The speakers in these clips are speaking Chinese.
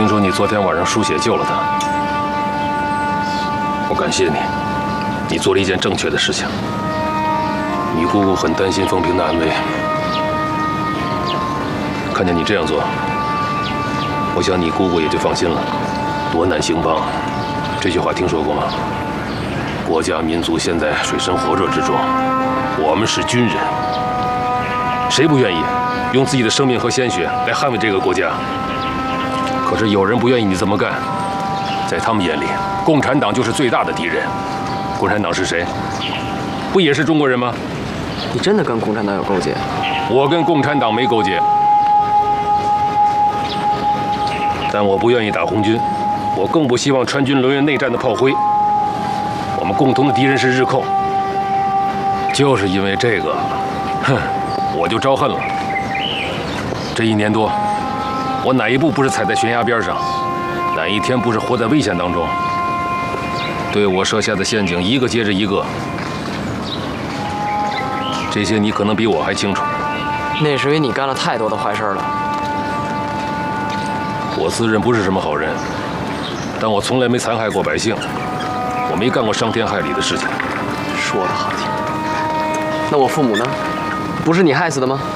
听说你昨天晚上输血救了他，我感谢你，你做了一件正确的事情。你姑姑很担心风平的安危，看见你这样做，我想你姑姑也就放心了。夺难兴邦，这句话听说过吗？国家民族现在水深火热之中，我们是军人，谁不愿意用自己的生命和鲜血来捍卫这个国家？可是有人不愿意你这么干，在他们眼里，共产党就是最大的敌人。共产党是谁？不也是中国人吗？ 你真的跟共产党有勾结？ 我跟共产党没勾结，但我不愿意打红军，我更不希望川军沦为内战的炮灰。我们共同的敌人是日寇，就是因为这个，哼，我就招恨了。这1年多，我哪一步不是踩在悬崖边上，哪一天不是活在危险当中？对我设下的陷阱一个接着一个，这些你可能比我还清楚。 那是因为你干了太多的坏事了。 我自认不是什么好人，但我从来没残害过百姓，我没干过伤天害理的事情。 说得好听。那我父母呢？不是你害死的吗？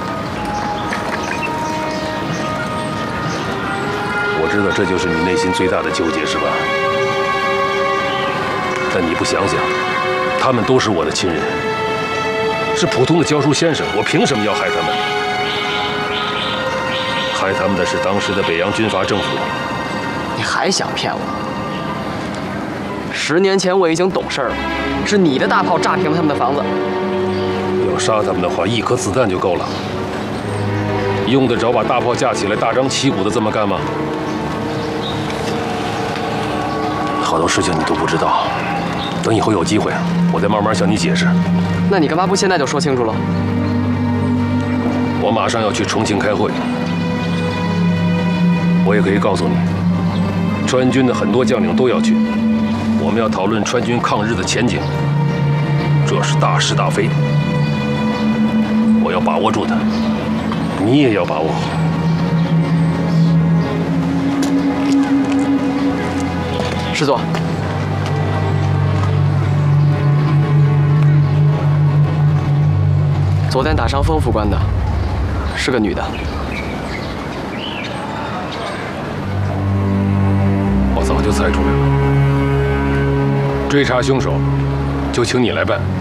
我知道这就是你内心最大的纠结，是吧？但你不想想，他们都是我的亲人，是普通的教书先生，我凭什么要害他们？害他们的是当时的北洋军阀政府。 你还想骗我？10年前我已经懂事了，是你的大炮炸平了他们的房子。 要杀他们的话，1颗子弹就够了。用得着把大炮架起来，大张旗鼓的这么干吗？好多事情你都不知道，等以后有机会，我再慢慢向你解释。 那你干嘛不现在就说清楚了？ 我马上要去重庆开会，我也可以告诉你，川军的很多将领都要去，我们要讨论川军抗日的前景，这是大是大非，我要把握住它，你也要把握好。 师座，昨天打伤丰副官的是个女的。 我早就猜出来了，追查凶手就请你来办。